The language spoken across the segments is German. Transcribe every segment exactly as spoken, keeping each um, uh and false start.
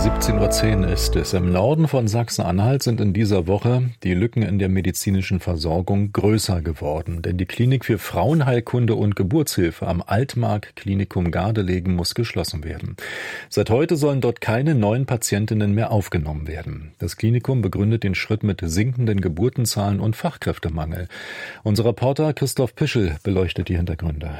siebzehn Uhr zehn ist es. Im Norden von Sachsen-Anhalt sind in dieser Woche die Lücken in der medizinischen Versorgung größer geworden. Denn die Klinik für Frauenheilkunde und Geburtshilfe am Altmark-Klinikum Gardelegen muss geschlossen werden. Seit heute sollen dort keine neuen Patientinnen mehr aufgenommen werden. Das Klinikum begründet den Schritt mit sinkenden Geburtenzahlen und Fachkräftemangel. Unser Reporter Christoph Pischel beleuchtet die Hintergründe.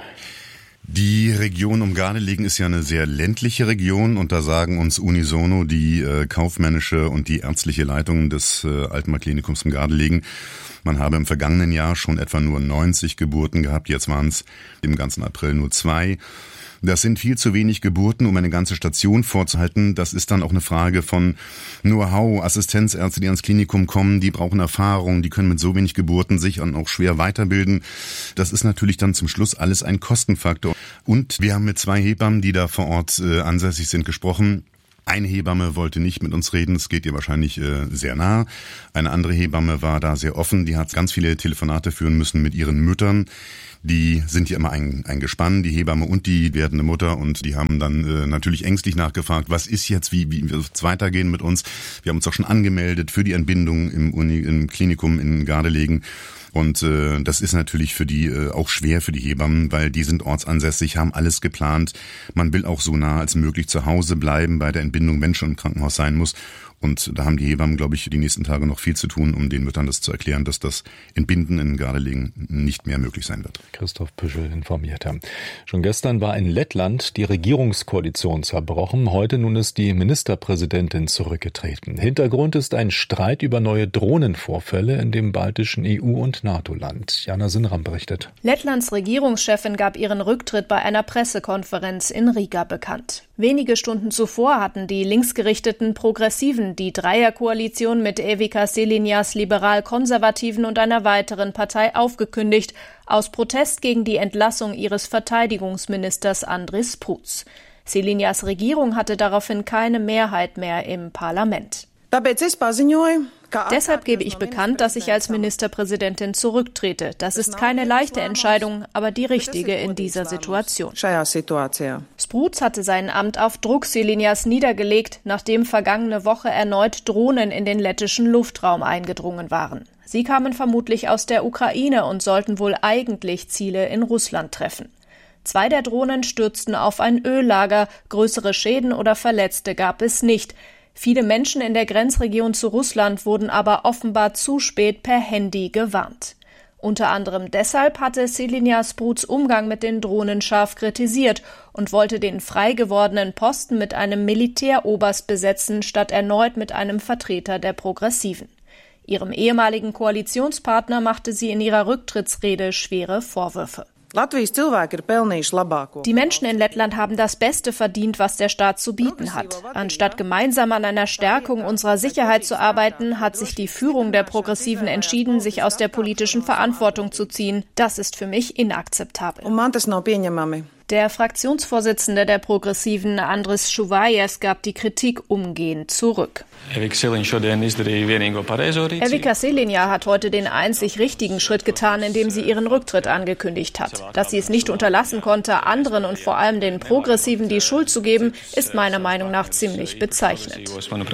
Die Region um Gardelegen ist ja eine sehr ländliche Region und da sagen uns unisono die äh, kaufmännische und die ärztliche Leitung des äh, Altmark-Klinikums in Gardelegen. Man habe im vergangenen Jahr schon etwa nur neunzig Geburten gehabt, jetzt waren es im ganzen April nur zwei. Das sind viel zu wenig Geburten, um eine ganze Station vorzuhalten. Das ist dann auch eine Frage von Know-how. Assistenzärzte, die ans Klinikum kommen, die brauchen Erfahrung, die können mit so wenig Geburten sich auch schwer weiterbilden. Das ist natürlich dann zum Schluss alles ein Kostenfaktor. Und wir haben mit zwei Hebammen, die da vor Ort äh, ansässig sind, gesprochen. Eine Hebamme wollte nicht mit uns reden, es geht ihr wahrscheinlich äh, sehr nah. Eine andere Hebamme war da sehr offen, die hat ganz viele Telefonate führen müssen mit ihren Müttern. Die sind ja immer ein, ein Gespann, die Hebamme und die werdende Mutter, und die haben dann äh, natürlich ängstlich nachgefragt, was ist jetzt, wie, wie wird es weitergehen mit uns? Wir haben uns auch schon angemeldet für die Entbindung im, Uni, im Klinikum in Gardelegen. Und äh, das ist natürlich für die äh, auch schwer für die Hebammen, weil die sind ortsansässig, haben alles geplant. Man will auch so nah als möglich zu Hause bleiben bei der Entbindung, wenn schon im Krankenhaus sein muss. Und da haben die Hebammen, glaube ich, die nächsten Tage noch viel zu tun, um den Müttern das zu erklären, dass das Entbinden in Gardelegen nicht mehr möglich sein wird. Christoph Püschel informierte. Schon gestern war in Lettland die Regierungskoalition zerbrochen. Heute nun ist die Ministerpräsidentin zurückgetreten. Hintergrund ist ein Streit über neue Drohnenvorfälle in dem baltischen E U- und NATO-Land. Jana Sinram berichtet. Lettlands Regierungschefin gab ihren Rücktritt bei einer Pressekonferenz in Riga bekannt. Wenige Stunden zuvor hatten die linksgerichteten Progressiven die Dreierkoalition mit Evika Selinias Liberal-Konservativen und einer weiteren Partei aufgekündigt, aus Protest gegen die Entlassung ihres Verteidigungsministers Andris Spruds. Selinias Regierung hatte daraufhin keine Mehrheit mehr im Parlament. Deshalb gebe ich bekannt, dass ich als Ministerpräsidentin zurücktrete. Das ist keine leichte Entscheidung, aber die richtige in dieser Situation. Spruds hatte sein Amt auf Druck Selinias niedergelegt, nachdem vergangene Woche erneut Drohnen in den lettischen Luftraum eingedrungen waren. Sie kamen vermutlich aus der Ukraine und sollten wohl eigentlich Ziele in Russland treffen. Zwei der Drohnen stürzten auf ein Öllager, größere Schäden oder Verletzte gab es nicht. Viele Menschen in der Grenzregion zu Russland wurden aber offenbar zu spät per Handy gewarnt. Unter anderem deshalb hatte Selina Spruds Umgang mit den Drohnen scharf kritisiert und wollte den frei gewordenen Posten mit einem Militäroberst besetzen, statt erneut mit einem Vertreter der Progressiven. Ihrem ehemaligen Koalitionspartner machte sie in ihrer Rücktrittsrede schwere Vorwürfe. Die Menschen in Lettland haben das Beste verdient, was der Staat zu bieten hat. Anstatt gemeinsam an einer Stärkung unserer Sicherheit zu arbeiten, hat sich die Führung der Progressiven entschieden, sich aus der politischen Verantwortung zu ziehen. Das ist für mich inakzeptabel. Der Fraktionsvorsitzende der Progressiven, Andris Šuvaļevs, gab die Kritik umgehend zurück. Evika Selina hat heute den einzig richtigen Schritt getan, indem sie ihren Rücktritt angekündigt hat. Dass sie es nicht unterlassen konnte, anderen und vor allem den Progressiven die Schuld zu geben, ist meiner Meinung nach ziemlich bezeichnend.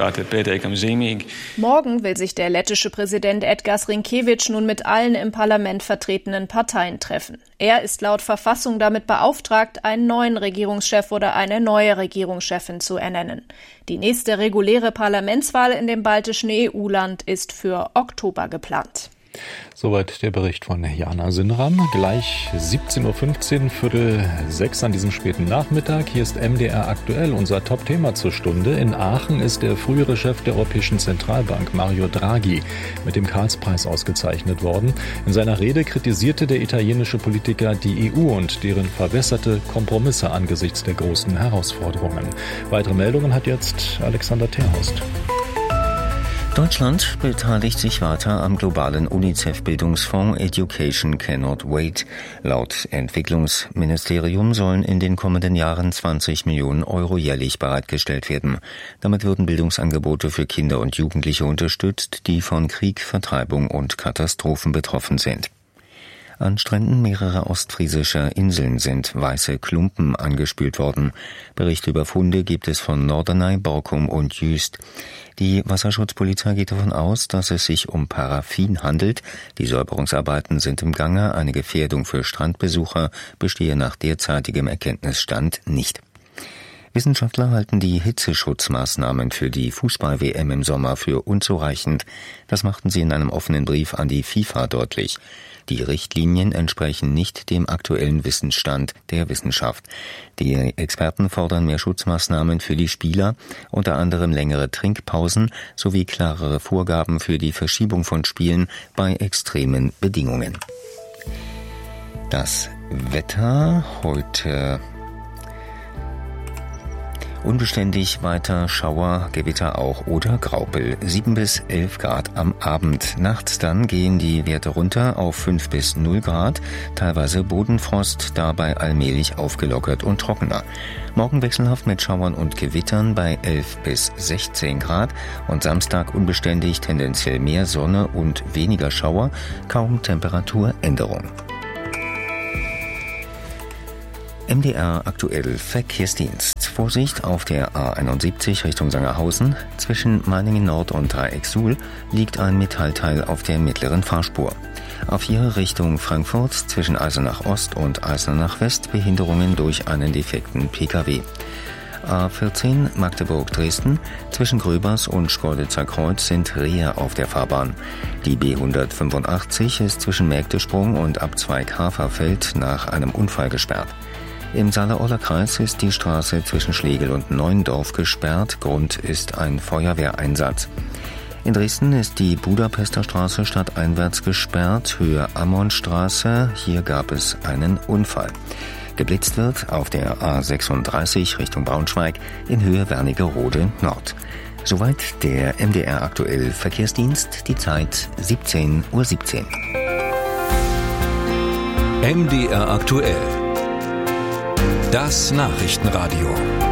Morgen will sich der lettische Präsident Edgars Rinkēvičs nun mit allen im Parlament vertretenen Parteien treffen. Er ist laut Verfassung damit beauftragt, einen neuen Regierungschef oder eine neue Regierungschefin zu ernennen. Die nächste reguläre Parlamentswahl in dem baltischen E U-Land ist für Oktober geplant. Soweit der Bericht von Jana Sinram. Gleich siebzehn Uhr fünfzehn, Viertel sechs an diesem späten Nachmittag. Hier ist M D R aktuell, unser Top-Thema zur Stunde. In Aachen ist der frühere Chef der Europäischen Zentralbank, Mario Draghi, mit dem Karlspreis ausgezeichnet worden. In seiner Rede kritisierte der italienische Politiker die E U und deren verwässerte Kompromisse angesichts der großen Herausforderungen. Weitere Meldungen hat jetzt Alexander Terhorst. Deutschland beteiligt sich weiter am globalen UNICEF-Bildungsfonds Education Cannot Wait. Laut Entwicklungsministerium sollen in den kommenden Jahren zwanzig Millionen Euro jährlich bereitgestellt werden. Damit würden Bildungsangebote für Kinder und Jugendliche unterstützt, die von Krieg, Vertreibung und Katastrophen betroffen sind. An Stränden mehrerer ostfriesischer Inseln sind weiße Klumpen angespült worden. Berichte über Funde gibt es von Norderney, Borkum und Jüst. Die Wasserschutzpolizei geht davon aus, dass es sich um Paraffin handelt. Die Säuberungsarbeiten sind im Gange. Eine Gefährdung für Strandbesucher bestehe nach derzeitigem Erkenntnisstand nicht. Wissenschaftler halten die Hitzeschutzmaßnahmen für die Fußball-W M im Sommer für unzureichend. Das machten sie in einem offenen Brief an die FIFA deutlich. Die Richtlinien entsprechen nicht dem aktuellen Wissensstand der Wissenschaft. Die Experten fordern mehr Schutzmaßnahmen für die Spieler, unter anderem längere Trinkpausen sowie klarere Vorgaben für die Verschiebung von Spielen bei extremen Bedingungen. Das Wetter heute unbeständig, weiter Schauer, Gewitter auch oder Graupel. sieben bis elf Grad am Abend. Nachts dann gehen die Werte runter auf fünf bis null Grad. Teilweise Bodenfrost, dabei allmählich aufgelockert und trockener. Morgen wechselhaft mit Schauern und Gewittern bei elf bis sechzehn Grad. Und Samstag unbeständig, tendenziell mehr Sonne und weniger Schauer. Kaum Temperaturänderung. M D R aktuell Verkehrsdienst. Vorsicht auf der A einundsiebzig Richtung Sangerhausen. Zwischen Meiningen Nord und Dreieck Suhl liegt ein Metallteil auf der mittleren Fahrspur. A vier Richtung Frankfurt zwischen Eisenach Ost und Eisenach West Behinderungen durch einen defekten P K W. A vierzehn Magdeburg-Dresden. Zwischen Gröbers und Schkeuditzer Kreuz sind Rehe auf der Fahrbahn. Die B hundertfünfundachtzig ist zwischen Mägdesprung und Abzweig Haferfeld nach einem Unfall gesperrt. Im Saale-Orla-Kreis ist die Straße zwischen Schlegel und Neuendorf gesperrt. Grund ist ein Feuerwehreinsatz. In Dresden ist die Budapester Straße stadteinwärts gesperrt, Höhe Ammonstraße. Hier gab es einen Unfall. Geblitzt wird auf der A sechsunddreißig Richtung Braunschweig in Höhe Wernigerode Nord. Soweit der M D R aktuell Verkehrsdienst, die Zeit siebzehn Uhr siebzehn. M D R aktuell. Das Nachrichtenradio.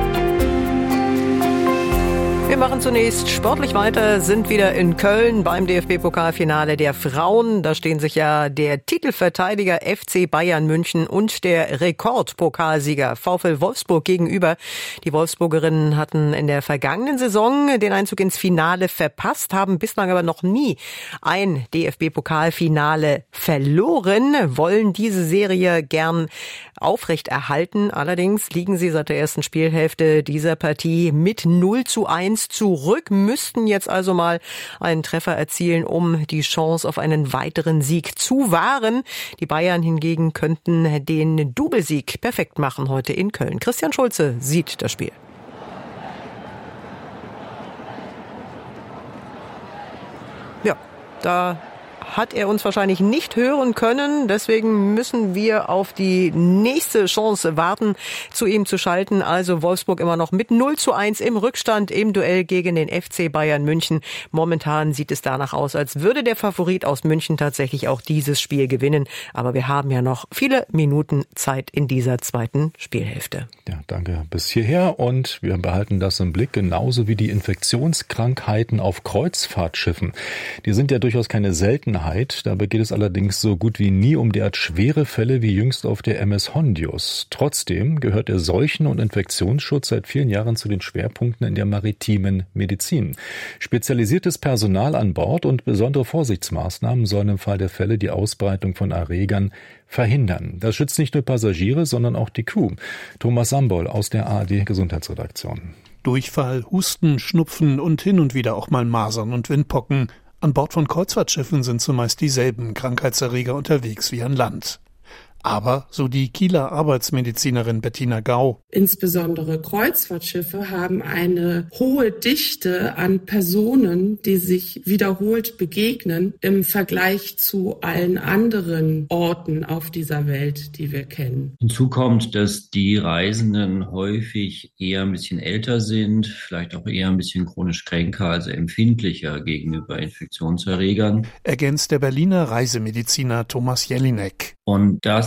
Wir machen zunächst sportlich weiter, sind wieder in Köln beim D F B-Pokalfinale der Frauen. Da stehen sich ja der Titelverteidiger F C Bayern München und der Rekordpokalsieger VfL Wolfsburg gegenüber. Die Wolfsburgerinnen hatten in der vergangenen Saison den Einzug ins Finale verpasst, haben bislang aber noch nie ein D F B-Pokalfinale verloren, wollen diese Serie gern aufrechterhalten. Allerdings liegen sie seit der ersten Spielhälfte dieser Partie mit null zu eins zurück, müssten jetzt also mal einen Treffer erzielen, um die Chance auf einen weiteren Sieg zu wahren. Die Bayern hingegen könnten den Doublesieg perfekt machen heute in Köln. Christian Schulze sieht das Spiel. Ja, da hat er uns wahrscheinlich nicht hören können. Deswegen müssen wir auf die nächste Chance warten, zu ihm zu schalten. Also Wolfsburg immer noch mit null zu eins im Rückstand im Duell gegen den F C Bayern München. Momentan sieht es danach aus, als würde der Favorit aus München tatsächlich auch dieses Spiel gewinnen. Aber wir haben ja noch viele Minuten Zeit in dieser zweiten Spielhälfte. Ja, danke bis hierher. Und wir behalten das im Blick, genauso wie die Infektionskrankheiten auf Kreuzfahrtschiffen. Die sind ja durchaus keine Seltenheit. Dabei geht es allerdings so gut wie nie um derart schwere Fälle wie jüngst auf der M S Hondius. Trotzdem gehört der Seuchen- und Infektionsschutz seit vielen Jahren zu den Schwerpunkten in der maritimen Medizin. Spezialisiertes Personal an Bord und besondere Vorsichtsmaßnahmen sollen im Fall der Fälle die Ausbreitung von Erregern verhindern. Das schützt nicht nur Passagiere, sondern auch die Crew. Thomas Sambol aus der A R D-Gesundheitsredaktion. Durchfall, Husten, Schnupfen und hin und wieder auch mal Masern und Windpocken. An Bord von Kreuzfahrtschiffen sind zumeist dieselben Krankheitserreger unterwegs wie an Land. Aber, so die Kieler Arbeitsmedizinerin Bettina Gau, insbesondere Kreuzfahrtschiffe haben eine hohe Dichte an Personen, die sich wiederholt begegnen im Vergleich zu allen anderen Orten auf dieser Welt, die wir kennen. Hinzu kommt, dass die Reisenden häufig eher ein bisschen älter sind, vielleicht auch eher ein bisschen chronisch kränker, also empfindlicher gegenüber Infektionserregern. Ergänzt der Berliner Reisemediziner Thomas Jelinek. Und das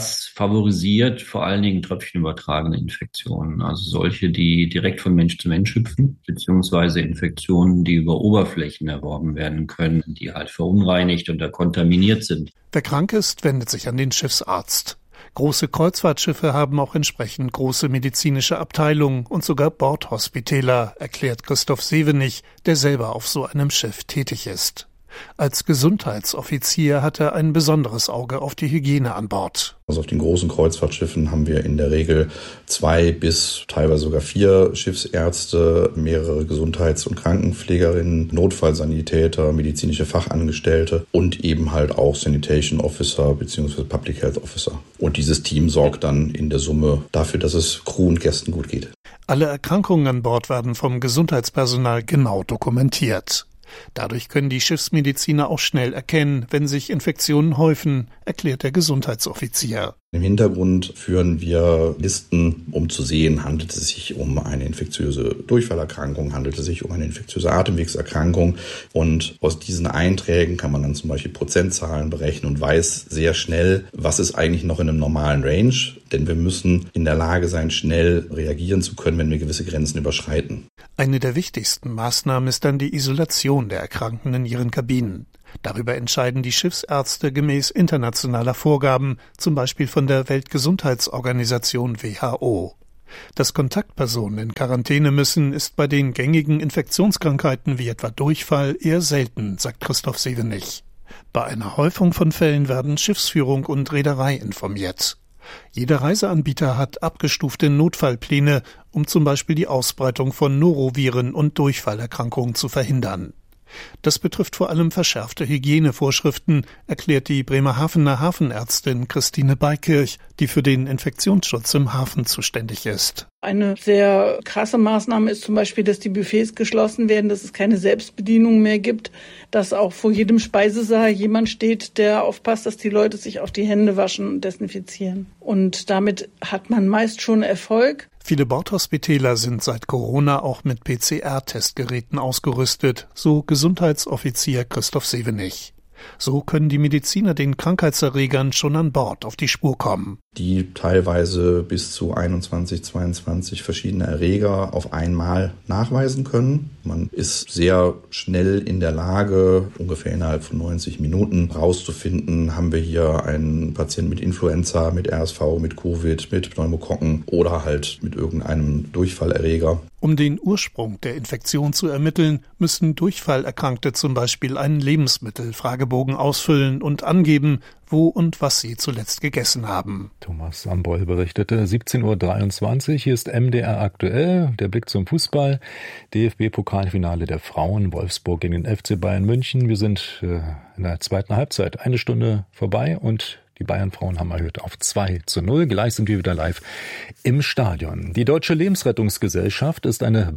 Das favorisiert vor allen Dingen tröpfchenübertragene Infektionen, also solche, die direkt von Mensch zu Mensch hüpfen, beziehungsweise Infektionen, die über Oberflächen erworben werden können, die halt verunreinigt oder kontaminiert sind. Wer krank ist, wendet sich an den Schiffsarzt. Große Kreuzfahrtschiffe haben auch entsprechend große medizinische Abteilungen und sogar Bordhospitäler, erklärt Christoph Sevenich, der selber auf so einem Schiff tätig ist. Als Gesundheitsoffizier hat er ein besonderes Auge auf die Hygiene an Bord. Also auf den großen Kreuzfahrtschiffen haben wir in der Regel zwei bis teilweise sogar vier Schiffsärzte, mehrere Gesundheits- und Krankenpflegerinnen, Notfallsanitäter, medizinische Fachangestellte und eben halt auch Sanitation Officer bzw. Public Health Officer. Und dieses Team sorgt dann in der Summe dafür, dass es Crew und Gästen gut geht. Alle Erkrankungen an Bord werden vom Gesundheitspersonal genau dokumentiert. Dadurch können die Schiffsmediziner auch schnell erkennen, wenn sich Infektionen häufen, erklärt der Gesundheitsoffizier. Im Hintergrund führen wir Listen, um zu sehen, handelt es sich um eine infektiöse Durchfallerkrankung, handelt es sich um eine infektiöse Atemwegserkrankung. Und aus diesen Einträgen kann man dann zum Beispiel Prozentzahlen berechnen und weiß sehr schnell, was ist eigentlich noch in einem normalen Range. Denn wir müssen in der Lage sein, schnell reagieren zu können, wenn wir gewisse Grenzen überschreiten. Eine der wichtigsten Maßnahmen ist dann die Isolation der Erkrankten in ihren Kabinen. Darüber entscheiden die Schiffsärzte gemäß internationaler Vorgaben, zum Beispiel von der Weltgesundheitsorganisation W H O. Dass Kontaktpersonen in Quarantäne müssen, ist bei den gängigen Infektionskrankheiten wie etwa Durchfall eher selten, sagt Christoph Sevenich. Bei einer Häufung von Fällen werden Schiffsführung und Reederei informiert. Jeder Reiseanbieter hat abgestufte Notfallpläne, um zum Beispiel die Ausbreitung von Noroviren und Durchfallerkrankungen zu verhindern. Das betrifft vor allem verschärfte Hygienevorschriften, erklärt die Bremerhavener Hafenärztin Christine Beikirch, die für den Infektionsschutz im Hafen zuständig ist. Eine sehr krasse Maßnahme ist zum Beispiel, dass die Buffets geschlossen werden, dass es keine Selbstbedienung mehr gibt, dass auch vor jedem Speisesaal jemand steht, der aufpasst, dass die Leute sich auch die Hände waschen und desinfizieren. Und damit hat man meist schon Erfolg. Viele Bordhospitäler sind seit Corona auch mit P C R-Testgeräten ausgerüstet, so Gesundheitsoffizier Christoph Sevenich. So können die Mediziner den Krankheitserregern schon an Bord auf die Spur kommen. Die teilweise bis zu einundzwanzig, zweiundzwanzig verschiedene Erreger auf einmal nachweisen können. Man ist sehr schnell in der Lage, ungefähr innerhalb von neunzig Minuten rauszufinden, haben wir hier einen Patienten mit Influenza, mit R S V, mit Covid, mit Pneumokokken oder halt mit irgendeinem Durchfallerreger. Um den Ursprung der Infektion zu ermitteln, müssen Durchfallerkrankte zum Beispiel einen Lebensmittelfragebogen ausfüllen und angeben, wo und was sie zuletzt gegessen haben. Thomas Sambol berichtete, siebzehn Uhr dreiundzwanzig, hier ist M D R aktuell, der Blick zum Fußball, D F B-Pokalfinale der Frauen, Wolfsburg gegen den F C Bayern München. Wir sind äh, in der zweiten Halbzeit, eine Stunde vorbei und die Bayern-Frauen haben erhöht auf zwei zu null. Gleich sind wir wieder live im Stadion. Die Deutsche Lebensrettungsgesellschaft ist eine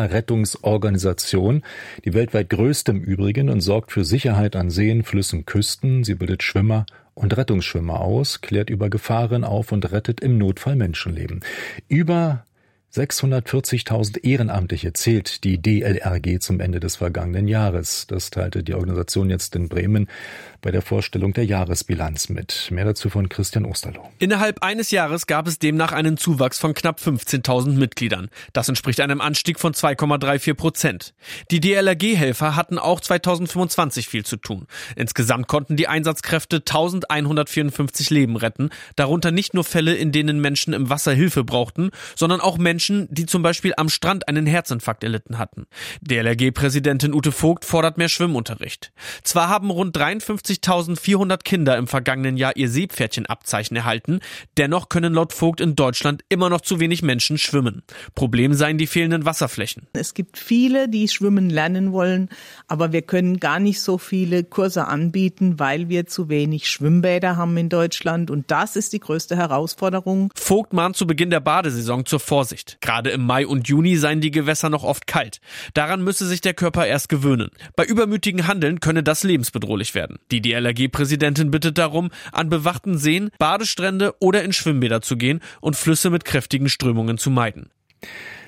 Wasserrettungsorganisation, die weltweit größte im Übrigen, und sorgt für Sicherheit an Seen, Flüssen, Küsten. Sie bildet Schwimmer und Rettungsschwimmer aus, klärt über Gefahren auf und rettet im Notfall Menschenleben. Über sechshundertvierzigtausend Ehrenamtliche zählt die D L R G zum Ende des vergangenen Jahres. Das teilte die Organisation jetzt in Bremen bei der Vorstellung der Jahresbilanz mit. Mehr dazu von Christian Osterloh. Innerhalb eines Jahres gab es demnach einen Zuwachs von knapp fünfzehntausend Mitgliedern. Das entspricht einem Anstieg von zwei Komma vierunddreißig Prozent. Die D L R G-Helfer hatten auch zweitausendfünfundzwanzig viel zu tun. Insgesamt konnten die Einsatzkräfte eintausendeinhundertvierundfünfzig Leben retten, darunter nicht nur Fälle, in denen Menschen im Wasser Hilfe brauchten, sondern auch Menschen, die zum Beispiel am Strand einen Herzinfarkt erlitten hatten. D L R G-Präsidentin Ute Vogt fordert mehr Schwimmunterricht. Zwar haben rund dreiundfünfzigtausendvierhundert Kinder im vergangenen Jahr ihr Seepferdchenabzeichen erhalten, dennoch können laut Vogt in Deutschland immer noch zu wenig Menschen schwimmen. Problem seien die fehlenden Wasserflächen. Es gibt viele, die schwimmen lernen wollen, aber wir können gar nicht so viele Kurse anbieten, weil wir zu wenig Schwimmbäder haben in Deutschland, und das ist die größte Herausforderung. Vogt mahnt zu Beginn der Badesaison zur Vorsicht. Gerade im Mai und Juni seien die Gewässer noch oft kalt. Daran müsse sich der Körper erst gewöhnen. Bei übermütigem Handeln könne das lebensbedrohlich werden. Die D L R G-Präsidentin bittet darum, an bewachten Seen, Badestrände oder in Schwimmbäder zu gehen und Flüsse mit kräftigen Strömungen zu meiden.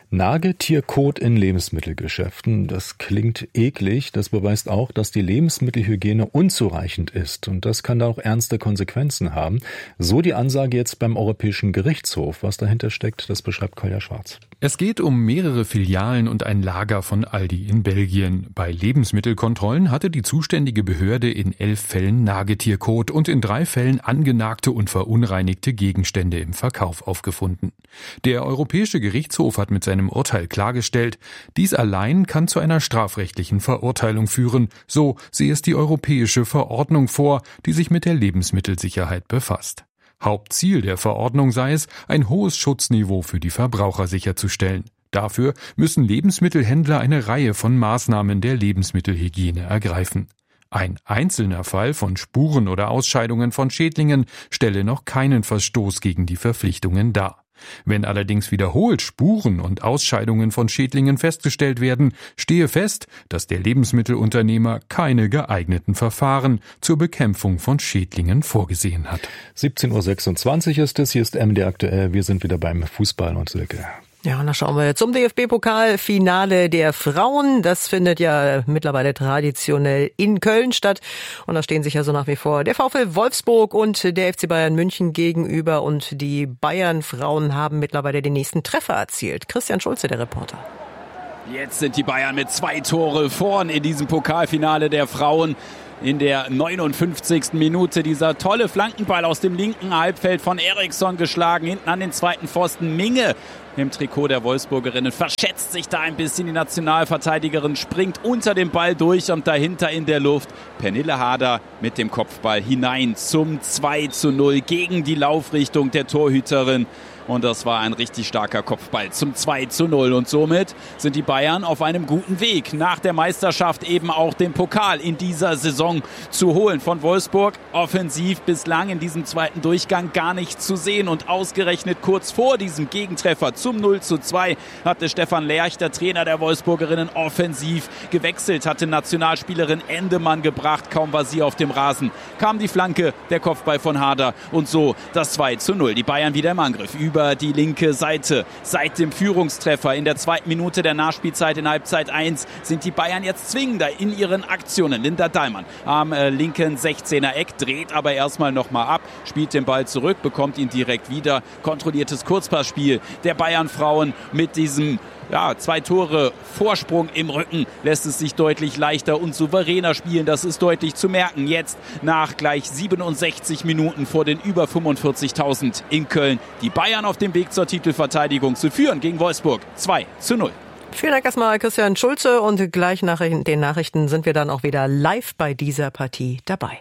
Nagetierkot in Lebensmittelgeschäften, das klingt eklig. Das beweist auch, dass die Lebensmittelhygiene unzureichend ist. Und das kann da auch ernste Konsequenzen haben. So die Ansage jetzt beim Europäischen Gerichtshof. Was dahinter steckt, das beschreibt Kolja Schwarz. Es geht um mehrere Filialen und ein Lager von Aldi in Belgien. Bei Lebensmittelkontrollen hatte die zuständige Behörde in elf Fällen Nagetierkot und in drei Fällen angenagte und verunreinigte Gegenstände im Verkauf aufgefunden. Der Europäische Gerichtshof hat mit seinem Urteil klargestellt, dies allein kann zu einer strafrechtlichen Verurteilung führen. So sehe es die europäische Verordnung vor, die sich mit der Lebensmittelsicherheit befasst. Hauptziel der Verordnung sei es, ein hohes Schutzniveau für die Verbraucher sicherzustellen. Dafür müssen Lebensmittelhändler eine Reihe von Maßnahmen der Lebensmittelhygiene ergreifen. Ein einzelner Fall von Spuren oder Ausscheidungen von Schädlingen stelle noch keinen Verstoß gegen die Verpflichtungen dar. Wenn allerdings wiederholt Spuren und Ausscheidungen von Schädlingen festgestellt werden, stehe fest, dass der Lebensmittelunternehmer keine geeigneten Verfahren zur Bekämpfung von Schädlingen vorgesehen hat. siebzehn Uhr sechsundzwanzig ist es, hier ist M D aktuell, wir sind wieder beim Fußball und Silke. Ja, und da schauen wir zum D F B-Pokal-Finale der Frauen. Das findet ja mittlerweile traditionell in Köln statt. Und da stehen sich ja so nach wie vor der VfL Wolfsburg und der F C Bayern München gegenüber. Und die Bayern-Frauen haben mittlerweile den nächsten Treffer erzielt. Christian Schulze, der Reporter. Jetzt sind die Bayern mit zwei Tore vorn in diesem Pokalfinale der Frauen. In der neunundfünfzigsten Minute dieser tolle Flankenball aus dem linken Halbfeld von Eriksson geschlagen. Hinten an den zweiten Pfosten Minge im Trikot der Wolfsburgerinnen. Verschätzt sich da ein bisschen die Nationalverteidigerin, springt unter dem Ball durch und dahinter in der Luft Pernille Harder mit dem Kopfball hinein zum zwei zu null gegen die Laufrichtung der Torhüterin. Und das war ein richtig starker Kopfball zum zwei zu null. Und somit sind die Bayern auf einem guten Weg, nach der Meisterschaft eben auch den Pokal in dieser Saison zu holen. Von Wolfsburg offensiv bislang in diesem zweiten Durchgang gar nicht zu sehen. Und ausgerechnet kurz vor diesem Gegentreffer zum null zu zwei hatte Stefan Lerch, der Trainer der Wolfsburgerinnen, offensiv gewechselt, hatte Nationalspielerin Endemann gebracht. Kaum war sie auf dem Rasen, kam die Flanke, der Kopfball von Harder und so das zwei zu null. Die Bayern wieder im Angriff über die linke Seite. Seit dem Führungstreffer in der zweiten Minute der Nachspielzeit in Halbzeit eins sind die Bayern jetzt zwingender in ihren Aktionen. Linda Dahlmann am äh, linken sechzehner Eck, dreht aber erstmal nochmal ab, spielt den Ball zurück, bekommt ihn direkt wieder. Kontrolliertes Kurzpassspiel der Bayern-Frauen mit diesem Ja, zwei Tore Vorsprung im Rücken lässt es sich deutlich leichter und souveräner spielen. Das ist deutlich zu merken. Jetzt nach gleich siebenundsechzig Minuten vor den über fünfundvierzigtausend in Köln. Die Bayern auf dem Weg zur Titelverteidigung zu führen gegen Wolfsburg. zwei zu null. Vielen Dank erstmal Christian Schulze und gleich nach den Nachrichten sind wir dann auch wieder live bei dieser Partie dabei.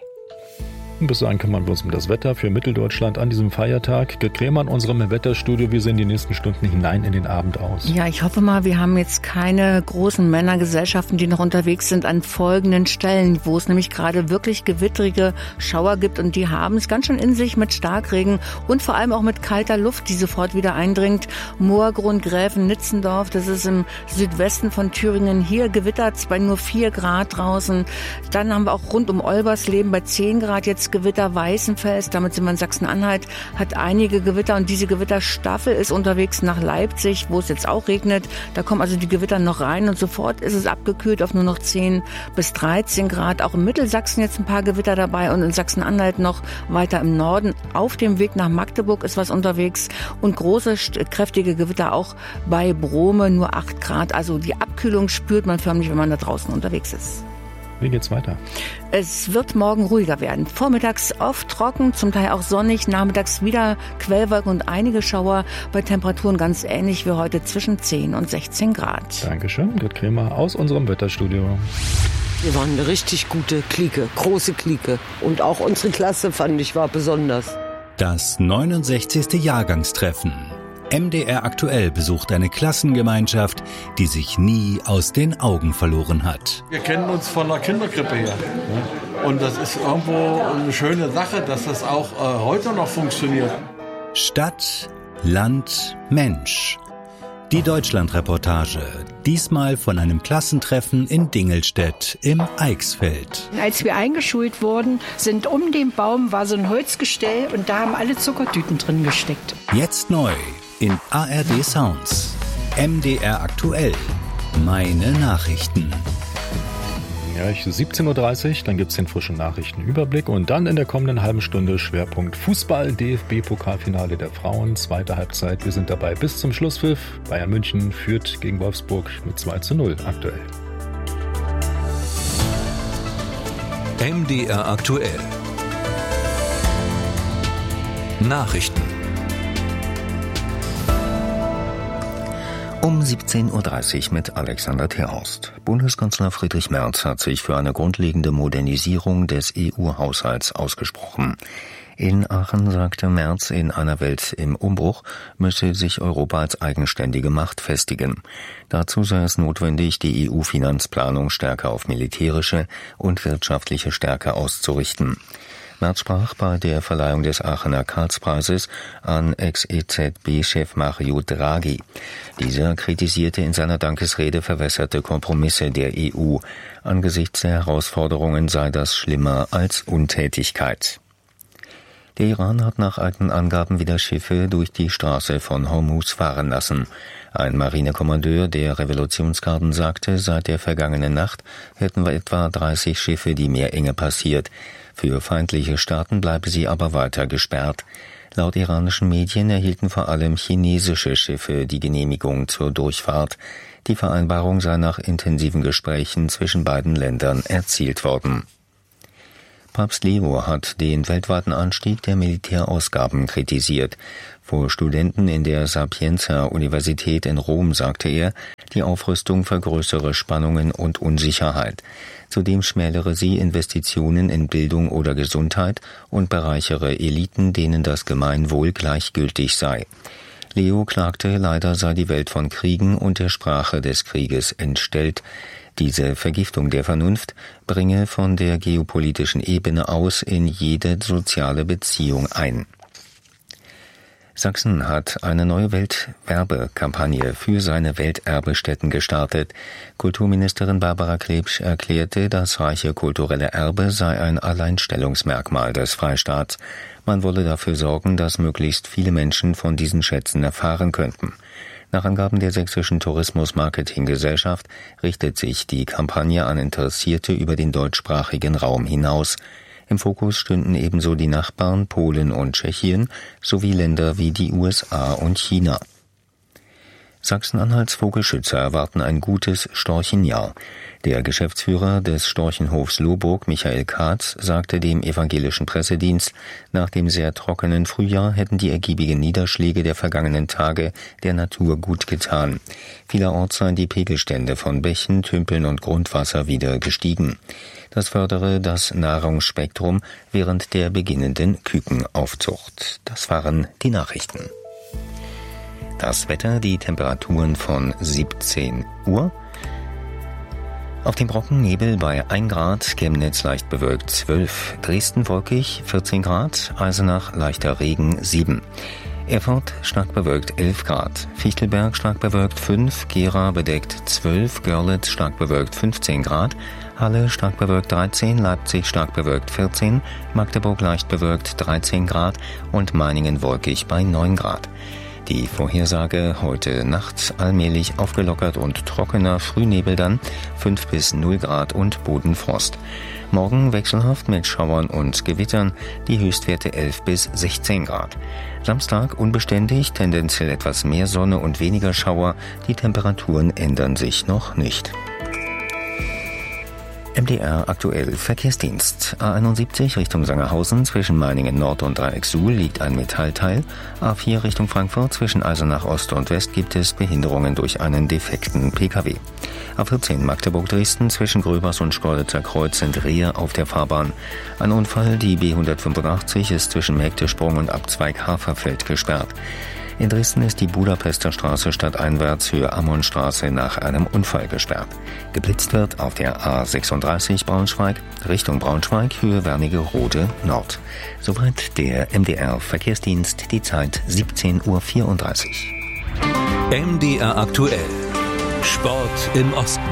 Bis dahin kümmern wir uns um das Wetter für Mitteldeutschland an diesem Feiertag. Gerd Krämer in unserem Wetterstudio. Wie sehen die nächsten Stunden hinein in den Abend aus? Ja, ich hoffe mal, wir haben jetzt keine großen Männergesellschaften, die noch unterwegs sind an folgenden Stellen, wo es nämlich gerade wirklich gewittrige Schauer gibt. Und die haben es ganz schön in sich mit Starkregen und vor allem auch mit kalter Luft, die sofort wieder eindringt. Moorgrund, Gräfen, Nitzendorf, das ist im Südwesten von Thüringen. Hier gewittert es bei nur vier Grad draußen. Dann haben wir auch rund um Olbersleben bei zehn Grad jetzt Gewitter. Weißenfels, damit sind wir in Sachsen-Anhalt, hat einige Gewitter und diese Gewitterstaffel ist unterwegs nach Leipzig, wo es jetzt auch regnet. Da kommen also die Gewitter noch rein und sofort ist es abgekühlt auf nur noch zehn bis dreizehn Grad. Auch im Mittelsachsen jetzt ein paar Gewitter dabei und in Sachsen-Anhalt noch weiter im Norden. Auf dem Weg nach Magdeburg ist was unterwegs und große, kräftige Gewitter auch bei Brome, nur acht Grad. Also die Abkühlung spürt man förmlich, wenn man da draußen unterwegs ist. Wie geht's weiter? Es wird morgen ruhiger werden. Vormittags oft trocken, zum Teil auch sonnig, nachmittags wieder Quellwolken und einige Schauer, bei Temperaturen ganz ähnlich wie heute zwischen zehn und sechzehn Grad. Dankeschön, Gerd Krämer aus unserem Wetterstudio. Wir waren eine richtig gute Clique, große Clique. Und auch unsere Klasse, fand ich, war besonders. Das neunundsechzigste Jahrgangstreffen. M D R aktuell besucht eine Klassengemeinschaft, die sich nie aus den Augen verloren hat. Wir kennen uns von der Kinderkrippe her. Und das ist irgendwo eine schöne Sache, dass das auch äh, heute noch funktioniert. Stadt, Land, Mensch. Die Deutschlandreportage. Diesmal von einem Klassentreffen in Dingelstedt im Eichsfeld. Als wir eingeschult wurden, sind um den Baum war so ein Holzgestell und da haben alle Zuckertüten drin gesteckt. Jetzt neu in A R D Sounds. M D R aktuell. Meine Nachrichten. Ja, siebzehn Uhr dreißig, dann gibt's den frischen Nachrichtenüberblick und dann in der kommenden halben Stunde Schwerpunkt Fußball, D F B-Pokalfinale der Frauen, zweite Halbzeit. Wir sind dabei bis zum Schlusspfiff. Bayern München führt gegen Wolfsburg mit zwei zu null aktuell. M D R aktuell. Nachrichten. Um siebzehn Uhr dreißig mit Alexander Terhorst. Bundeskanzler Friedrich Merz hat sich für eine grundlegende Modernisierung des E U-Haushalts ausgesprochen. In Aachen sagte Merz, in einer Welt im Umbruch müsse sich Europa als eigenständige Macht festigen. Dazu sei es notwendig, die E U-Finanzplanung stärker auf militärische und wirtschaftliche Stärke auszurichten. Merz sprach bei der Verleihung des Aachener Karlspreises an Ex-E Z B-Chef Mario Draghi. Dieser kritisierte in seiner Dankesrede verwässerte Kompromisse der E U. Angesichts der Herausforderungen sei das schlimmer als Untätigkeit. Der Iran hat nach eigenen Angaben wieder Schiffe durch die Straße von Hormuz fahren lassen. Ein Marinekommandeur der Revolutionsgarden sagte, seit der vergangenen Nacht hätten wir etwa dreißig Schiffe die Meerenge passiert. Für feindliche Staaten bleibe sie aber weiter gesperrt. Laut iranischen Medien erhielten vor allem chinesische Schiffe die Genehmigung zur Durchfahrt. Die Vereinbarung sei nach intensiven Gesprächen zwischen beiden Ländern erzielt worden. Papst Leo hat den weltweiten Anstieg der Militärausgaben kritisiert. Vor Studenten in der Sapienza-Universität in Rom sagte er, die Aufrüstung vergrößere Spannungen und Unsicherheit. Zudem schmälere sie Investitionen in Bildung oder Gesundheit und bereichere Eliten, denen das Gemeinwohl gleichgültig sei. Leo klagte, leider sei die Welt von Kriegen und der Sprache des Krieges entstellt. Diese Vergiftung der Vernunft bringe von der geopolitischen Ebene aus in jede soziale Beziehung ein. Sachsen hat eine neue Weltwerbekampagne für seine Welterbestätten gestartet. Kulturministerin Barbara Krebsch erklärte, das reiche kulturelle Erbe sei ein Alleinstellungsmerkmal des Freistaats. Man wolle dafür sorgen, dass möglichst viele Menschen von diesen Schätzen erfahren könnten. Nach Angaben der Sächsischen Tourismus-Marketing-Gesellschaft richtet sich die Kampagne an Interessierte über den deutschsprachigen Raum hinaus. Im Fokus stünden ebenso die Nachbarn Polen und Tschechien sowie Länder wie die U S A und China. Sachsen-Anhalts Vogelschützer erwarten ein gutes Storchenjahr. Der Geschäftsführer des Storchenhofs Lohburg, Michael Katz, sagte dem evangelischen Pressedienst, nach dem sehr trockenen Frühjahr hätten die ergiebigen Niederschläge der vergangenen Tage der Natur gut getan. Vielerorts seien die Pegelstände von Bächen, Tümpeln und Grundwasser wieder gestiegen. Das fördere das Nahrungsspektrum während der beginnenden Kükenaufzucht. Das waren die Nachrichten. Das Wetter, die Temperaturen von siebzehn Uhr. Auf dem Brocken Nebel bei ein Grad, Chemnitz leicht bewölkt zwölf, Dresden wolkig vierzehn Grad, Eisenach leichter Regen sieben. Erfurt stark bewölkt elf Grad, Fichtelberg stark bewölkt fünf, Gera bedeckt zwölf, Görlitz stark bewölkt fünfzehn Grad, Halle stark bewölkt dreizehn, Leipzig stark bewölkt vierzehn, Magdeburg leicht bewölkt dreizehn Grad und Meiningen wolkig bei neun Grad. Die Vorhersage heute Nacht allmählich aufgelockert und trockener, Frühnebel dann fünf bis null Grad und Bodenfrost. Morgen wechselhaft mit Schauern und Gewittern, die Höchstwerte elf bis sechzehn Grad. Samstag unbeständig, tendenziell etwas mehr Sonne und weniger Schauer, die Temperaturen ändern sich noch nicht. M D R aktuell Verkehrsdienst. A einundsiebzig Richtung Sangerhausen zwischen Meiningen Nord und Dreieck Suhl liegt ein Metallteil. A vier Richtung Frankfurt zwischen Eisenach Ost und West gibt es Behinderungen durch einen defekten P K W. A vierzehn Magdeburg-Dresden zwischen Gröbers und Schkeuditzer Kreuz sind Rehe auf der Fahrbahn. Ein Unfall, die B hundertfünfundachtzig ist zwischen Mägdesprung und Abzweig Haferfeld gesperrt. In Dresden ist die Budapester Straße stadteinwärts Höhe Ammonstraße nach einem Unfall gesperrt. Geblitzt wird auf der A sechsunddreißig Braunschweig Richtung Braunschweig Höhe Wernigerode Nord. Soweit der M D R Verkehrsdienst, die Zeit siebzehn Uhr vierunddreißig. M D R aktuell. Sport im Osten.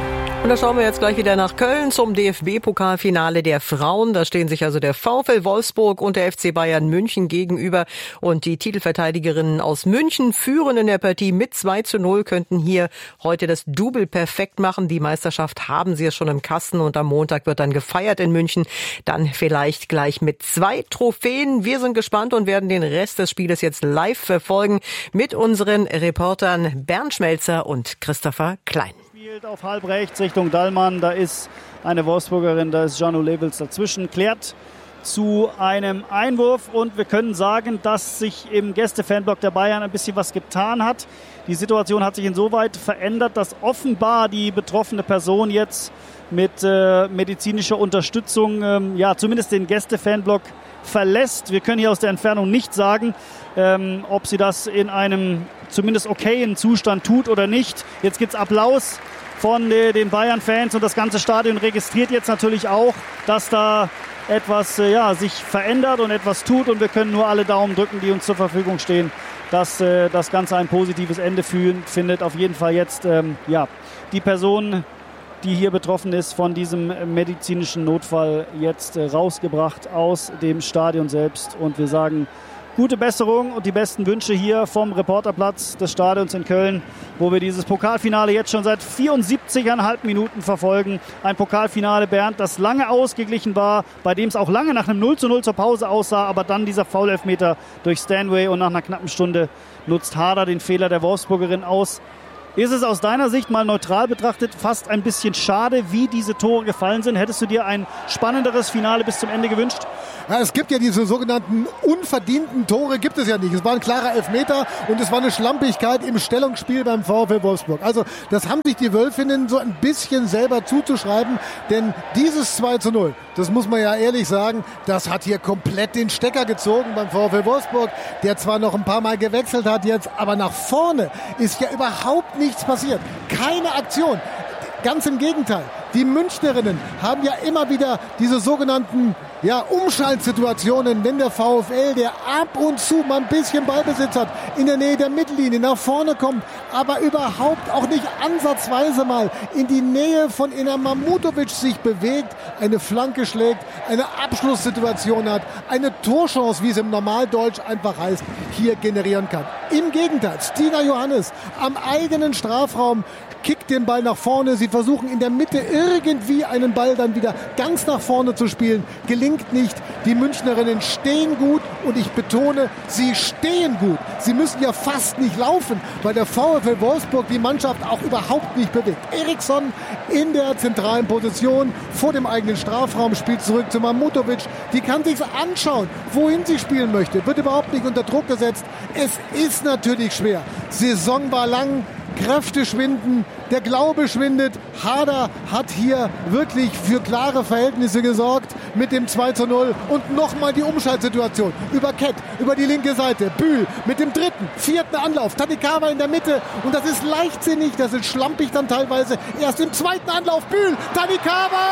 Und da schauen wir jetzt gleich wieder nach Köln zum D F B-Pokalfinale der Frauen. Da stehen sich also der VfL Wolfsburg und der F C Bayern München gegenüber. Und die Titelverteidigerinnen aus München führen in der Partie mit zwei zu null, könnten hier heute das Double perfekt machen. Die Meisterschaft haben sie ja schon im Kasten und am Montag wird dann gefeiert in München. Dann vielleicht gleich mit zwei Trophäen. Wir sind gespannt und werden den Rest des Spieles jetzt live verfolgen mit unseren Reportern Bernd Schmelzer und Christopher Klein. Auf halb rechts Richtung Dallmann, da ist eine Wolfsburgerin, da ist Janu Levels dazwischen, klärt zu einem Einwurf und wir können sagen, dass sich im Gäste-Fanblock der Bayern ein bisschen was getan hat. Die Situation hat sich insoweit verändert, dass offenbar die betroffene Person jetzt mit äh, medizinischer Unterstützung ähm, ja zumindest den Gäste-Fanblock verlässt. Wir können hier aus der Entfernung nicht sagen, ähm, ob sie das in einem zumindest okayen Zustand tut oder nicht. Jetzt gibt's Applaus von den Bayern-Fans und das ganze Stadion registriert jetzt natürlich auch, dass da etwas äh, ja, sich verändert und etwas tut und wir können nur alle Daumen drücken, die uns zur Verfügung stehen, dass äh, das Ganze ein positives Ende fühlen, findet. Auf jeden Fall jetzt ähm, ja, die Person, die hier betroffen ist von diesem medizinischen Notfall, jetzt äh, rausgebracht aus dem Stadion selbst und wir sagen gute Besserung und die besten Wünsche hier vom Reporterplatz des Stadions in Köln, wo wir dieses Pokalfinale jetzt schon seit vierundsiebzig Komma fünf Minuten verfolgen. Ein Pokalfinale, Bernd, das lange ausgeglichen war, bei dem es auch lange nach einem null zu null zur Pause aussah, aber dann dieser Foul-Elfmeter durch Stanway und nach einer knappen Stunde nutzt Harder den Fehler der Wolfsburgerin aus. Ist es aus deiner Sicht mal neutral betrachtet fast ein bisschen schade, wie diese Tore gefallen sind? Hättest du dir ein spannenderes Finale bis zum Ende gewünscht? Ja, es gibt ja diese sogenannten unverdienten Tore, gibt es ja nicht. Es war ein klarer Elfmeter und es war eine Schlampigkeit im Stellungsspiel beim VfL Wolfsburg. Also das haben sich die Wölfinnen so ein bisschen selber zuzuschreiben, denn dieses zwei zu null, das muss man ja ehrlich sagen, das hat hier komplett den Stecker gezogen beim VfL Wolfsburg, der zwar noch ein paar Mal gewechselt hat jetzt, aber nach vorne ist ja überhaupt nichts passiert. Keine Aktion. Ganz im Gegenteil. Die Münchnerinnen haben ja immer wieder diese sogenannten ja, Umschaltsituationen, wenn der VfL, der ab und zu mal ein bisschen Ballbesitz hat, in der Nähe der Mittellinie nach vorne kommt, aber überhaupt auch nicht ansatzweise mal in die Nähe von Ina Mamutovic sich bewegt, eine Flanke schlägt, eine Abschlusssituation hat, eine Torchance, wie es im Normaldeutsch einfach heißt, hier generieren kann. Im Gegenteil, Stina Johannes am eigenen Strafraum kickt den Ball nach vorne. Sie versuchen in der Mitte irgendwie einen Ball dann wieder ganz nach vorne zu spielen. Gelingt nicht. Die Münchnerinnen stehen gut und ich betone, sie stehen gut. Sie müssen ja fast nicht laufen, weil der VfL Wolfsburg die Mannschaft auch überhaupt nicht bewegt. Eriksson in der zentralen Position vor dem eigenen Strafraum spielt zurück zu Mamutovic. Die kann sich's anschauen, wohin sie spielen möchte. Wird überhaupt nicht unter Druck gesetzt. Es ist natürlich schwer. Saison war lang. Kräfte schwinden, der Glaube schwindet. Harder hat hier wirklich für klare Verhältnisse gesorgt mit dem zwei zu null und nochmal die Umschaltsituation über Kett, über die linke Seite. Bühl mit dem dritten, vierten Anlauf. Tanikawa in der Mitte und das ist leichtsinnig, das ist schlampig dann teilweise. Erst im zweiten Anlauf Bühl, Tanikawa!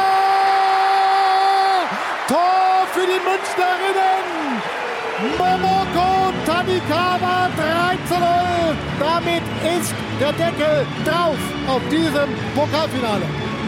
Tor für die Münchnerinnen! Momoko Tanikawa drei zu null. Damit ist der Deckel drauf auf diesem Pokalfinale.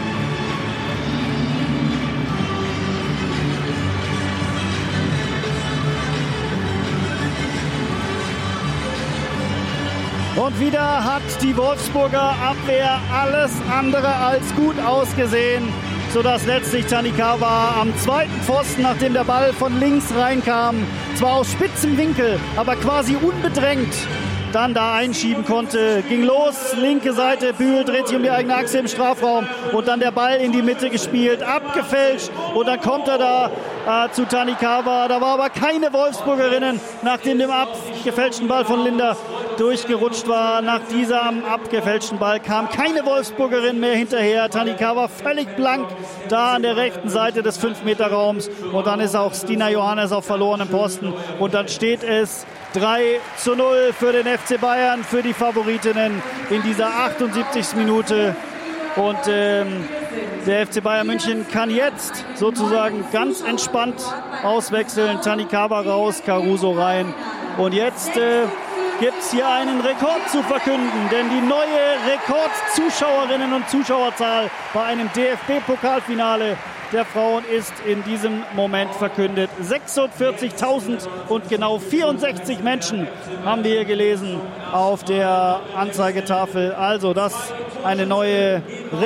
Und wieder hat die Wolfsburger Abwehr alles andere als gut ausgesehen, sodass letztlich Tanikawa am zweiten Pfosten, nachdem der Ball von links reinkam, zwar aus spitzem Winkel, aber quasi unbedrängt, dann da einschieben konnte. Ging los, linke Seite, Bühl dreht sich um die eigene Achse im Strafraum und dann der Ball in die Mitte gespielt, abgefälscht und dann kommt er da äh, zu Tanikawa. Da war aber keine Wolfsburgerinnen, nachdem dem abgefälschten Ball von Linder durchgerutscht war. Nach diesem abgefälschten Ball kam keine Wolfsburgerin mehr hinterher. Tanikawa völlig blank da an der rechten Seite des fünf Meter Raums und dann ist auch Stina Johannes auf verlorenem Posten und dann steht es drei zu null für den F C Bayern, für die Favoritinnen in dieser achtundsiebzigsten Minute. Und ähm, der F C Bayern München kann jetzt sozusagen ganz entspannt auswechseln. Tanikawa raus, Caruso rein. Und jetzt äh, gibt es hier einen Rekord zu verkünden, denn die neue Rekordzuschauerinnen und Zuschauerzahl bei einem D F B-Pokalfinale der Frauen ist in diesem Moment verkündet. sechsundvierzigtausend und genau vierundsechzig Menschen haben wir hier gelesen auf der Anzeigetafel. Also das eine neue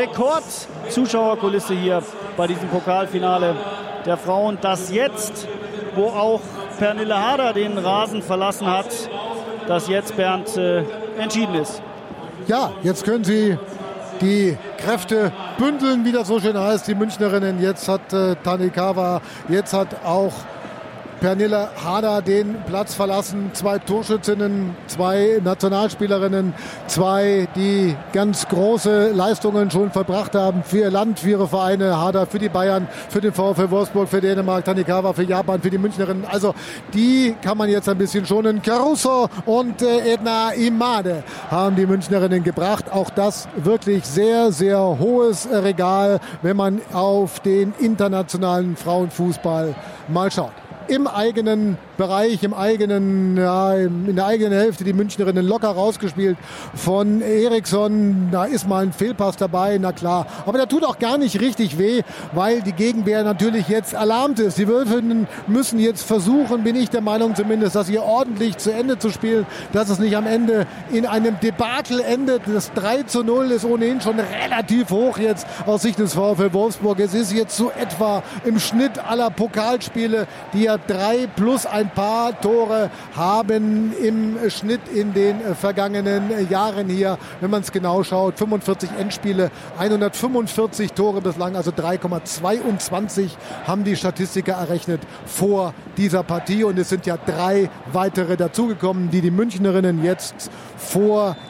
Rekordzuschauerkulisse hier bei diesem Pokalfinale der Frauen. Das jetzt, wo auch Pernille Harder den Rasen verlassen hat, das jetzt, Bernd, äh, entschieden ist. Ja, jetzt können sie die Kräfte bündeln, wie das so schön heißt, die Münchnerinnen. Jetzt hat äh, Tanikawa, jetzt hat auch Pernille Harder den Platz verlassen. Zwei Torschützinnen, zwei Nationalspielerinnen, zwei, die ganz große Leistungen schon verbracht haben für ihr Land, für ihre Vereine. Harder für die Bayern, für den VfL Wolfsburg, für Dänemark, Tanikawa für Japan, für die Münchnerinnen. Also die kann man jetzt ein bisschen schonen. Caruso und äh, Edna Imade haben die Münchnerinnen gebracht. Auch das wirklich sehr, sehr hohes Regal, wenn man auf den internationalen Frauenfußball mal schaut. Im eigenen Bereich, im eigenen, ja, in der eigenen Hälfte die Münchnerinnen locker rausgespielt von Eriksson. Da ist mal ein Fehlpass dabei, na klar. Aber der tut auch gar nicht richtig weh, weil die Gegenwehr natürlich jetzt alarmt ist. Die Wölfinnen müssen jetzt versuchen, bin ich der Meinung zumindest, dass hier ordentlich zu Ende zu spielen, dass es nicht am Ende in einem Debakel endet. Das drei zu null ist ohnehin schon relativ hoch jetzt aus Sicht des VfL Wolfsburg. Es ist jetzt so etwa im Schnitt aller Pokalspiele, die ja drei plus ein paar Tore haben im Schnitt in den vergangenen Jahren hier, wenn man es genau schaut. fünfundvierzig Endspiele, hundertfünfundvierzig Tore bislang, also drei Komma zweiundzwanzig haben die Statistiker errechnet vor dieser Partie. Und es sind ja drei weitere dazugekommen, die die Münchnerinnen jetzt vor